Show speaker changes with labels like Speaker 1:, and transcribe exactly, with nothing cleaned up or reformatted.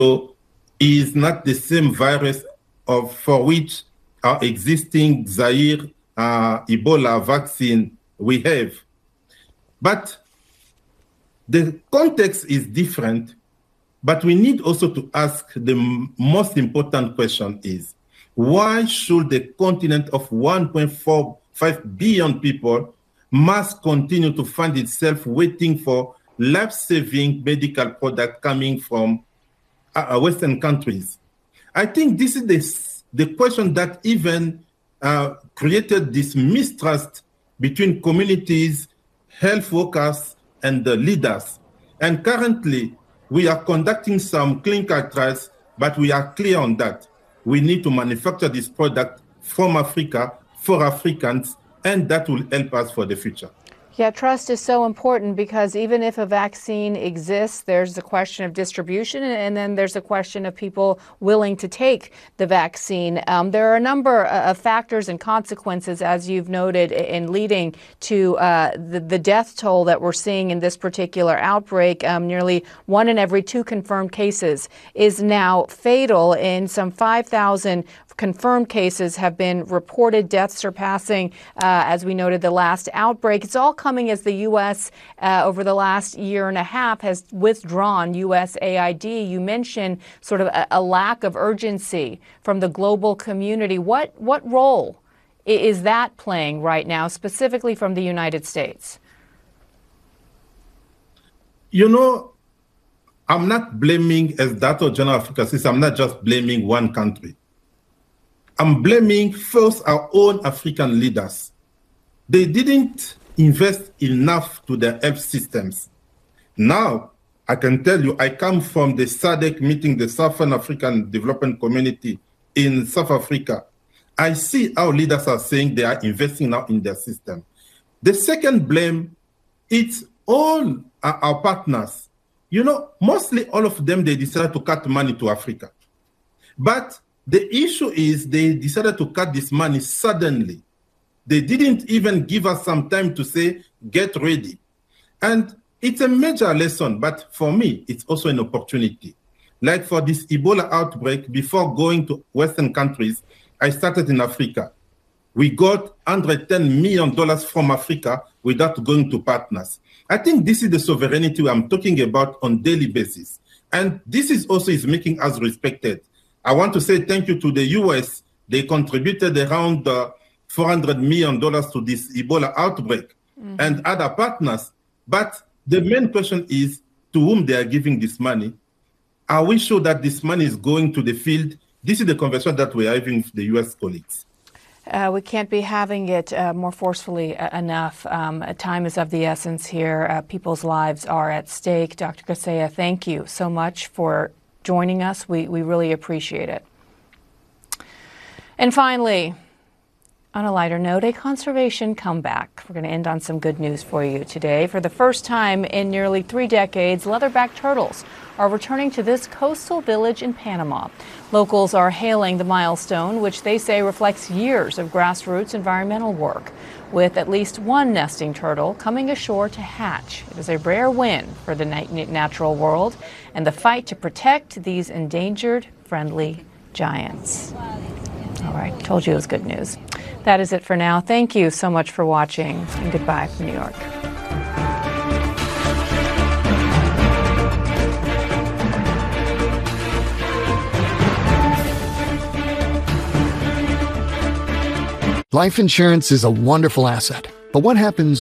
Speaker 1: is not the same virus of for which our existing Zaire uh, Ebola vaccine we have. But the context is different, but we need also to ask the m- most important question is, why should the continent of one point four five billion people must continue to find itself waiting for life-saving medical products coming from uh, Western countries? I think this is the, the question that even uh, created this mistrust between communities, health workers, and the leaders. And currently, we are conducting some clinical trials, but we are clear on that. We need to manufacture this product from Africa, for Africans, and that will help us for the future.
Speaker 2: Yeah, trust is so important because even if a vaccine exists, there's the question of distribution, and then there's the question of people willing to take the vaccine. Um, there are a number of factors and consequences, as you've noted, in leading to uh, the, the death toll that we're seeing in this particular outbreak. Um, nearly one in every two confirmed cases is now fatal. In some five thousand confirmed cases have been reported, deaths surpassing, uh, as we noted, the last outbreak. It's all coming as the U S uh, over the last year and a half has withdrawn U S A I D. You mentioned sort of a, a lack of urgency from the global community. What what role is that playing right now, specifically from the United States?
Speaker 1: You know, I'm not blaming, as Director General of Africa says, I'm not just blaming one country. I'm blaming first our own African leaders. They didn't invest enough to their health systems. Now, I can tell you, I come from the S A D C meeting, the Southern African Development Community in South Africa. I see how leaders are saying they are investing now in their system. The second blame, it's all our partners. You know, mostly all of them, they decided to cut money to Africa. But the issue is they decided to cut this money suddenly. They didn't even give us some time to say, get ready. And it's a major lesson, but for me, it's also an opportunity. Like for this Ebola outbreak, before going to Western countries, I started in Africa. We got one hundred ten million dollars from Africa without going to partners. I think this is the sovereignty I'm talking about on daily basis. And this is also is making us respected. I want to say thank you to the U S. They contributed around uh, four hundred million dollars to this Ebola outbreak mm-hmm. and other partners. But the main question is to whom they are giving this money. Are we sure that this money is going to the field? This is the conversation that we are having with the U S colleagues.
Speaker 2: Uh, we can't be having it uh, more forcefully uh, enough. Um, time is of the essence here. Uh, people's lives are at stake. Doctor Kaseya, thank you so much for joining us. We, we really appreciate it. And finally, on a lighter note, a conservation comeback. We're going to end on some good news for you today. For the first time in nearly three decades, leatherback turtles are returning to this coastal village in Panama. Locals are hailing the milestone, which they say reflects years of grassroots environmental work, with at least one nesting turtle coming ashore to hatch. It is a rare win for the natural world and the fight to protect these endangered friendly giants. All right, told you it was good news. That is it for now. Thank you so much for watching, and goodbye from New York.
Speaker 3: Life insurance is a wonderful asset, but what happens